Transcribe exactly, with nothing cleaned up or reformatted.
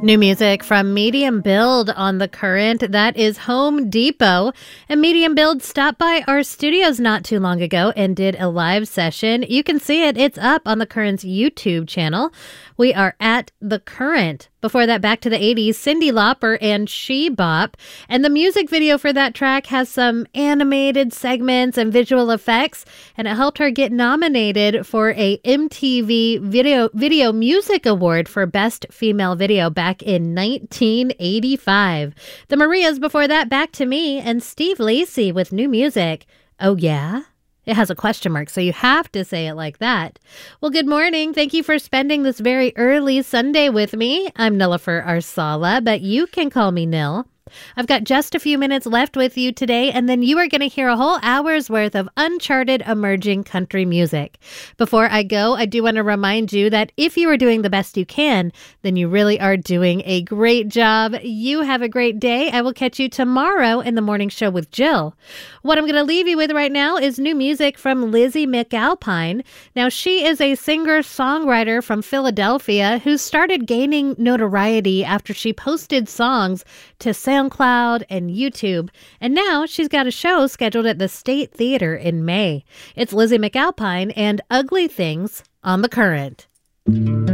New music from Medium Build on The Current. That is Home Depot. And Medium Build stopped by our studios not too long ago and did a live session. You can see it. It's up on The Current's YouTube channel. We are at The Current. Before that, back to the eighties, Cyndi Lauper and She Bop. And the music video for that track has some animated segments and visual effects, and it helped her get nominated for a M T V Video Video Music Award for Best Female Video back in nineteen eighty-five. The Marias before that, Back to Me, and Steve Lacy with new music. Oh, yeah? It has a question mark, so you have to say it like that. Well, good morning. Thank you for spending this very early Sunday with me. I'm Nilofer Arsala, but you can call me Nil. I've got just a few minutes left with you today, and then you are going to hear a whole hour's worth of uncharted emerging country music. Before I go, I do want to remind you that if you are doing the best you can, then you really are doing a great job. You have a great day. I will catch you tomorrow in the morning show with Jill. What I'm going to leave you with right now is new music from Lizzie McAlpine. Now, she is a singer-songwriter from Philadelphia who started gaining notoriety after she posted songs to SoundCloud and YouTube, and now she's got a show scheduled at the State Theater in May. It's Lizzie McAlpine and Ugly Things on The Current.